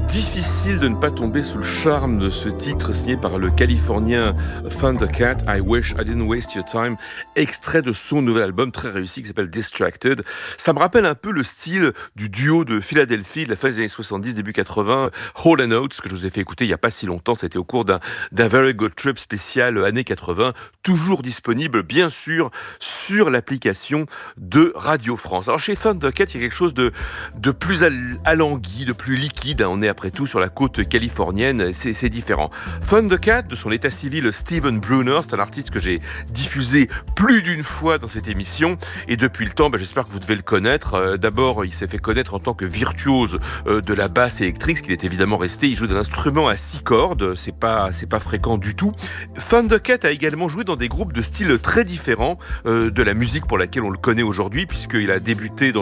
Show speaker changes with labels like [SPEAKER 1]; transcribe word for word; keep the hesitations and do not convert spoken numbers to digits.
[SPEAKER 1] Difficile de ne pas tomber sous le charme de ce titre signé par le Californien Thundercat, I Wish I Didn't Waste Your Time, extrait de son nouvel album très réussi qui s'appelle Distracted. Ça me rappelle un peu le style du duo de Philadelphie de la fin des années soixante-dix, début quatre-vingts, Hall and Oates, que je vous ai fait écouter il n'y a pas si longtemps. C'était au cours d'un, d'un Very Good Trip spécial années quatre-vingts, toujours disponible bien sûr sur l'application de Radio France. Alors chez Thundercat, il y a quelque chose de, de plus alangui, de plus liquide. On est après tout sur la côte californienne, c'est, c'est différent. Thundercat, de son état civil Steven Brunner, c'est un artiste que j'ai diffusé plus d'une fois dans cette émission, et depuis le temps, bah, j'espère que vous devez le connaître. Euh, d'abord, il s'est fait connaître en tant que virtuose euh, de la basse électrique, ce qu'il est évidemment resté. Il joue d'un instrument à six cordes, c'est pas, c'est pas fréquent du tout. Thundercat a également joué dans des groupes de styles très différents euh, de la musique pour laquelle on le connaît aujourd'hui, puisqu'il a débuté dans